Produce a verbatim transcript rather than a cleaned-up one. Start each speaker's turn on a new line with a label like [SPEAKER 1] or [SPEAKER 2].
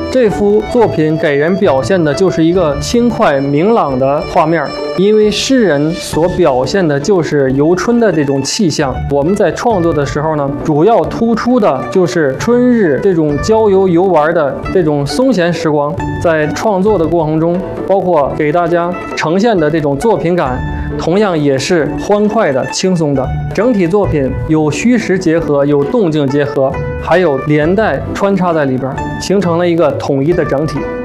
[SPEAKER 1] 这幅作品给人表现的就是一个轻快明朗的画面，因为诗人所表现的就是游春的这种气象。我们在创作的时候呢，主要突出的就是春日这种郊游游玩的这种松闲时光。在创作的过程中，包括给大家呈现的这种作品感，同样也是欢快的、轻松的。整体作品有虚实结合，有动静结合，还有连带穿插在里边，形成了一个统一的整体。